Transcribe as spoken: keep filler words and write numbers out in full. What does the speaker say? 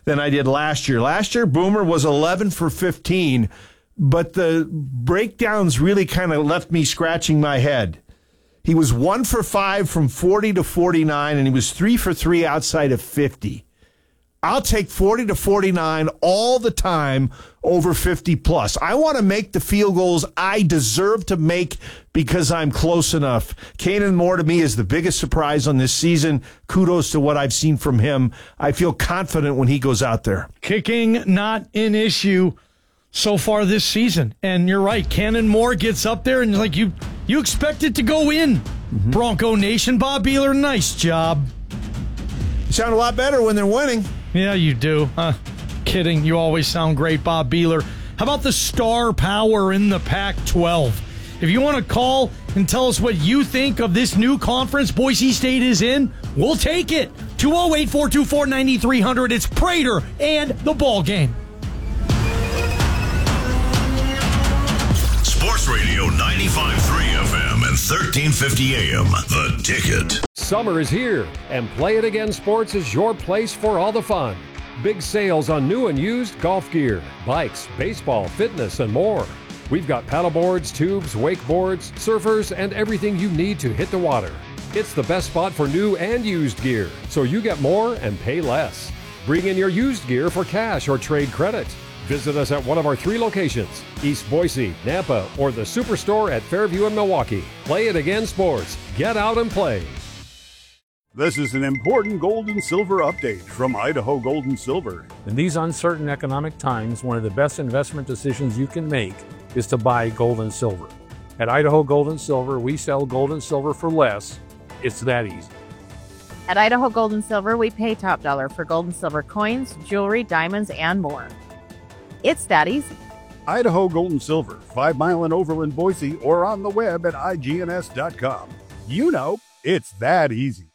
than I did last year. Last year, Boomer was eleven for fifteen, but the breakdowns really kind of left me scratching my head. He was one for five from forty to forty-nine, and he was three for three outside of fifty. I'll take forty to forty-nine all the time over fifty plus. I want to make the field goals I deserve to make because I'm close enough. Kanan Moore to me is the biggest surprise on this season. Kudos to what I've seen from him. I feel confident when he goes out there. Kicking not an issue so far this season. And you're right, Kanan Moore gets up there and like you you expect it to go in. Mm-hmm. Bronco Nation, Bob Beeler, nice job. You sound a lot better when they're winning. Yeah, you do. Uh, kidding. You always sound great, Bob Beeler. How about the star power in the Pac twelve? If you want to call and tell us what you think of this new conference Boise State is in, we'll take it. two oh eight, four two four, nine three hundred. It's Prater and the ball game. Sports Radio ninety-five point three F M and thirteen fifty A M. The Ticket. Summer is here, and Play It Again Sports is your place for all the fun. Big sales on new and used golf gear, bikes, baseball, fitness, and more. We've got paddleboards, tubes, wakeboards, surfers, and everything you need to hit the water. It's the best spot for new and used gear, so you get more and pay less. Bring in your used gear for cash or trade credit. Visit us at one of our three locations, East Boise, Nampa, or the Superstore at Fairview and Milwaukee. Play It Again Sports. Get out and play. This is an important gold and silver update from Idaho Gold and Silver. In these uncertain economic times, one of the best investment decisions you can make is to buy gold and silver. At Idaho Gold and Silver, we sell gold and silver for less. It's that easy. At Idaho Gold and Silver, we pay top dollar for gold and silver coins, jewelry, diamonds, and more. It's that easy. Idaho Gold and Silver, five mile and Overland, Boise, or on the web at I G N S dot com. You know, it's that easy.